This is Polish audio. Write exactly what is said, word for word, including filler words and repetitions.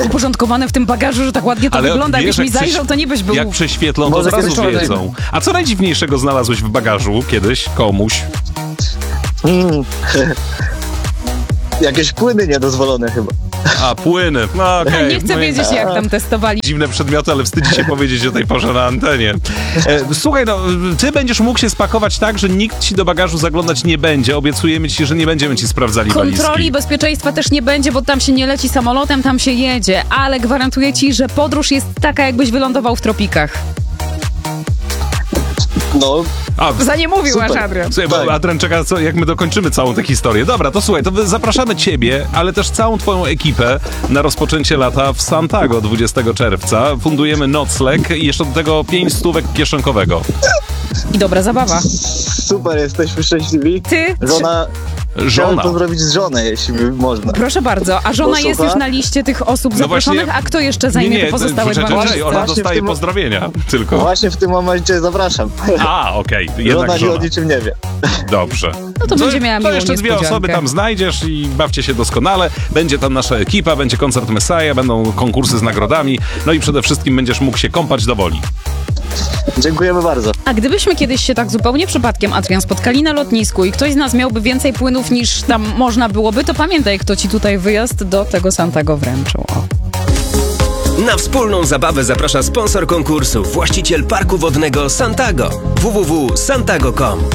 uporządkowane w tym bagażu, że tak ładnie to Ale wygląda. wiesz, Jakbyś mi jak zajrzał, prześ- to nie byś był... Jak prześwietlą, to Może od razu kiedyś wiedzą. A co najdziwniejszego znalazłeś w bagażu kiedyś komuś? Mm. Jakieś płyny niedozwolone chyba. A, płyny. No, okej. Nie chcę No i- wiedzieć, jak tam testowali. Dziwne przedmioty, ale wstydzi się powiedzieć o tej porze na antenie. E, słuchaj, no, ty będziesz mógł się spakować tak, że nikt ci do bagażu zaglądać nie będzie. Obiecujemy ci, że nie będziemy ci sprawdzali Kontroli walizki. bezpieczeństwa też nie będzie, bo tam się nie leci samolotem, tam się jedzie. Ale gwarantuję ci, że podróż jest taka, jakbyś wylądował w tropikach. No, A, Za nie mówił Super. aż Adrian. Słuchaj, bo Tak. Adrian czeka, co, jak my dokończymy całą tę historię. Dobra, to słuchaj, to wy- zapraszamy ciebie, ale też całą twoją ekipę na rozpoczęcie lata w Santiago dwudziestego czerwca. Fundujemy nocleg i jeszcze do tego pięć stówek kieszonkowego. I dobra zabawa. super, jesteśmy szczęśliwi. Ty... Żona... Chciałem Żona. pozdrowić z żonę, jeśli można. Proszę bardzo, a żona Posłucha? jest już na liście tych osób No zaproszonych, właśnie- a kto jeszcze zajmie te pozostałe czekaj, dwa czekaj, miejsca? ona Właśnie w dostaje tym- pozdrowienia tylko. Właśnie w tym momencie zapraszam. A, okej, Żona jednak nie o żona. niczym nie wie. Dobrze. No to będzie miała To miłą jeszcze dwie niespodziankę. osoby tam znajdziesz i bawcie się doskonale. Będzie tam nasza ekipa, będzie koncert Messiah, będą konkursy z nagrodami, no i przede wszystkim będziesz mógł się kąpać do woli. Dziękujemy bardzo. A gdybyśmy kiedyś się tak zupełnie przypadkiem, Adrian, spotkali na lotnisku i ktoś z nas miałby więcej płynów niż tam można byłoby, to pamiętaj, kto ci tutaj wyjazd do tego Santiago wręczył. O. Na wspólną zabawę zaprasza sponsor konkursu, właściciel parku wodnego Santago. w w w kropka santago kropka com